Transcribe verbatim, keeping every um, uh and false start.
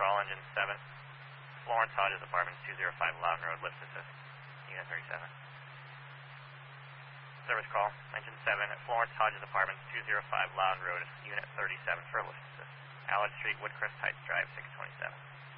crawl, engine seven. Florence Hodges Apartments, two oh five Loudon Road, lift assist. Unit thirty-seven. Service call, engine seven, Florence Hodges Apartments, two oh five Loudon Road, Unit thirty-seven for lift assist. Allard Street, Woodcrest Heights Drive, six twenty-seven.